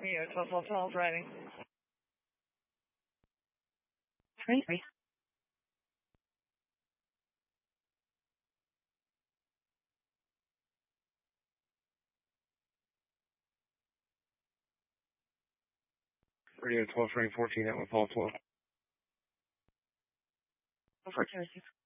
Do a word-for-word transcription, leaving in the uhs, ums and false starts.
Yeah, twelve, twelve, twelve, driving. twenty-three. Radio twelve, train fourteen, at one, twelve, twelve. fourteen oh six.